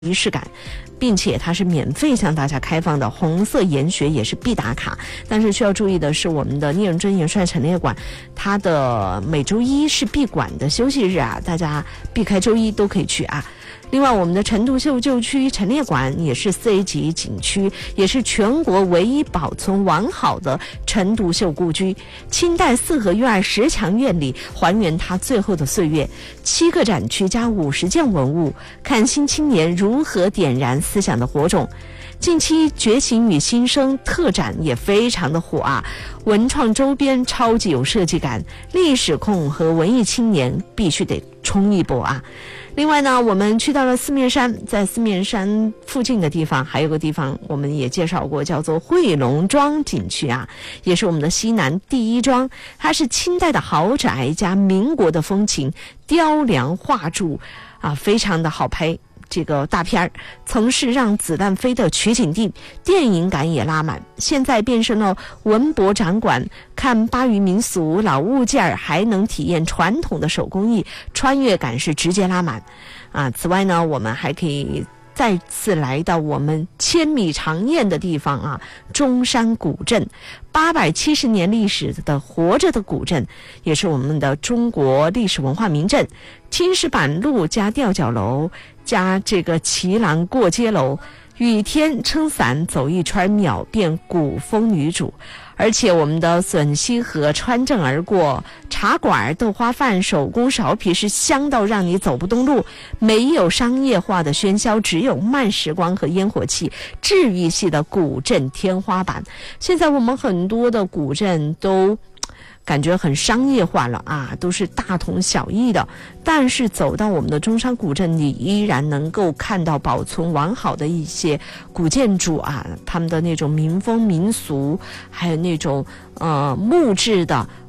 仪式感，并且它是免费向大家开放的，红色研学也是必打卡。但是需要注意的是，我们的聂荣臻元帅陈列馆，它的每周一是闭馆的休息日啊，大家避开周一都可以去啊。另外，我们的陈独秀旧区陈列馆也是4A 级景区，也是全国唯一保存完好的陈独秀故居。清代四合院10强院里还原他最后的岁月，7个展区加50件文物，看新青年如何点燃思想的火种。近期觉醒与新生特展也非常的火啊，文创周边超级有设计感，历史控和文艺青年必须得冲一波啊。另外呢，我们去到了四面山，在四面山附近的地方还有个地方我们也介绍过，叫做惠龙庄景区啊，也是我们的西南第一庄。它是清代的豪宅加民国的风情，雕梁画柱啊，非常的好拍。这个大片儿曾是让子弹飞的取景地，电影感也拉满。现在变成了文博展馆，看巴渝民俗老物件，还能体验传统的手工艺，穿越感是直接拉满啊！此外呢，我们还可以再次来到我们千米长宴的地方啊，中山古镇，870年历史的活着的古镇，也是我们的中国历史文化名镇。青石板路加吊脚楼加这个骑廊过街楼，雨天撑伞走一圈，秒变古风女主。而且我们的笋溪河穿镇而过，茶馆、豆花饭、手工苕皮是香到让你走不动路，没有商业化的喧嚣，只有慢时光和烟火气，治愈系的古镇天花板。现在我们很多的古镇都感觉很商业化了啊，都是大同小异的，但是走到我们的中山古镇里，依然能够看到保存完好的一些古建筑啊，他们的那种民风民俗，还有那种木质的